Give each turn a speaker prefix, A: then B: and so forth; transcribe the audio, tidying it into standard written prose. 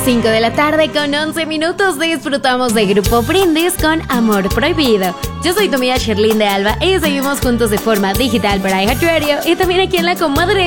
A: 5 de la tarde con 11 minutos disfrutamos de Grupo Brindis con Amor Prohibido. Yo soy tu amiga Sherlyn de Alba y seguimos juntos de forma digital para iHeartRadio y también aquí en La Comadre.